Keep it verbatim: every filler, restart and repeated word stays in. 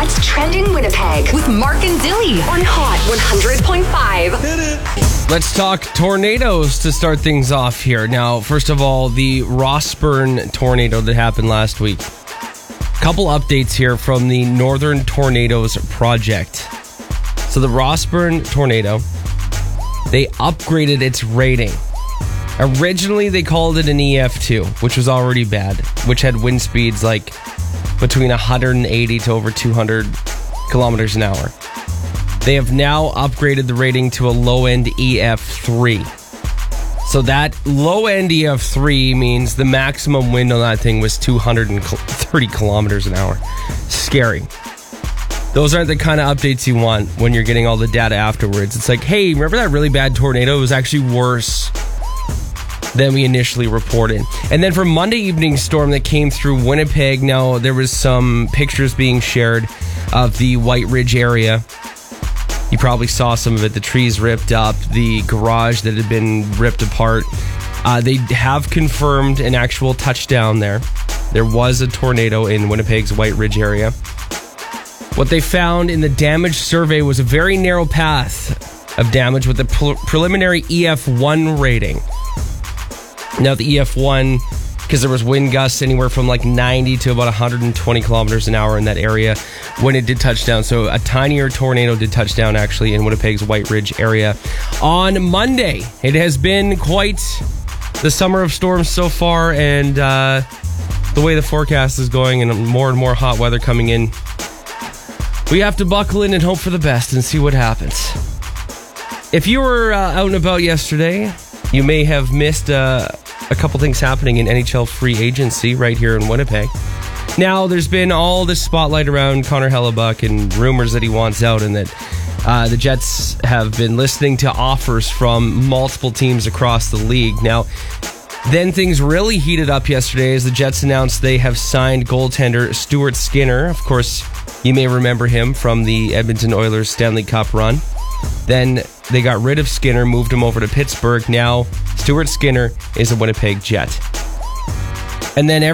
What's trending Winnipeg with Mark and Zilly on Hot one hundred point five. Let's talk tornadoes to start things off here. Now, first of all, the Rossburn tornado that happened last week. Couple updates here from the Northern Tornadoes Project. So the Rossburn tornado, they upgraded its rating. Originally, they called it an E F two, which was already bad, which had wind speeds like between one hundred eighty to over two hundred kilometers an hour. They have now upgraded the rating to a low-end E F three. So that low-end E F three means the maximum wind on that thing was two hundred thirty kilometers an hour. Scary. Those aren't the kind of updates you want when you're getting all the data afterwards. It's like, hey, remember that really bad tornado? It was actually worse than we initially reported. And then for Monday evening storm that came through Winnipeg, now there was some pictures being shared of the White Ridge area. You probably saw some of it. The trees ripped up, the garage that had been ripped apart. Uh, they have confirmed an actual touchdown there. There was a tornado in Winnipeg's White Ridge area. What they found in the damage survey was a very narrow path of damage with a pre- preliminary E F one rating. Now the E F one, because there was wind gusts anywhere from like ninety to about one hundred twenty kilometers an hour in that area when it did touch down. So a tinier tornado did touch down actually in Winnipeg's White Ridge area on Monday. It has been quite the summer of storms so far, and uh, the way the forecast is going and more and more hot weather coming in, we have to buckle in and hope for the best and see what happens. If you were uh, out and about yesterday, you may have missed uh, a couple things happening in N H L free agency right here in Winnipeg. Now, there's been all this spotlight around Connor Hellebuck and rumors that he wants out, and that uh, the Jets have been listening to offers from multiple teams across the league. Now, then things really heated up yesterday as the Jets announced they have signed goaltender Stuart Skinner. Of course, you may remember him from the Edmonton Oilers Stanley Cup run. Then they got rid of Skinner, moved him over to Pittsburgh. Now, Stuart Skinner is a Winnipeg Jet. And then